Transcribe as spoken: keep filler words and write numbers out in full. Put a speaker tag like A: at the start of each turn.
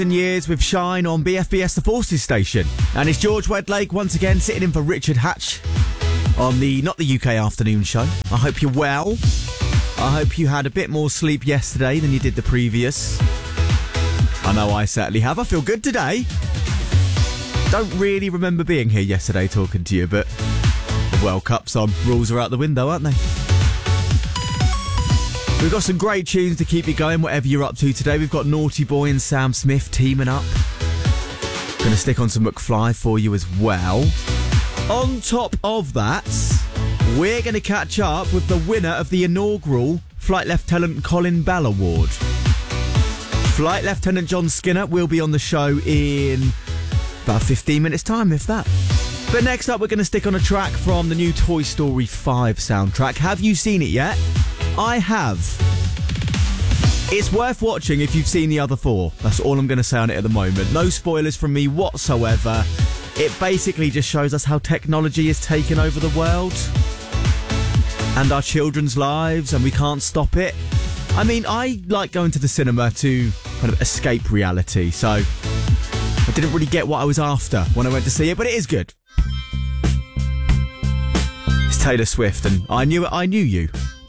A: Years with Shine on B F B S The Forces station. And it's George Wedlake once again sitting in for Richard Hatch on the Not the U K Afternoon Show. I hope you're well. I hope you had a bit more sleep yesterday than you did the previous. I know I certainly have. I feel good today. Don't really remember being here yesterday talking to you, but the World Cup's on. Rules are out the window, aren't they? We've got some great tunes to keep you going, whatever you're up to today. We've got Naughty Boy and Sam Smith teaming up. Going to stick on some McFly for you as well. On top of that, we're going to catch up with the winner of the inaugural Flight Lieutenant Colin Bell Award. Flight Lieutenant John Skinner will be on the show in about fifteen minutes' time, if that. But next up, we're going to stick on a track from the new Toy Story five soundtrack. Have you seen it yet? I have. It's worth watching if you've seen the other four. That's all I'm going to say on it at the moment. No spoilers from me whatsoever. It basically just shows us how technology is taking over the world and our children's lives, and we can't stop it. I mean, I like going to the cinema to kind of escape reality, so I didn't really get what I was after when I went to see it, but it is good. It's Taylor Swift, and I knew it, I knew you.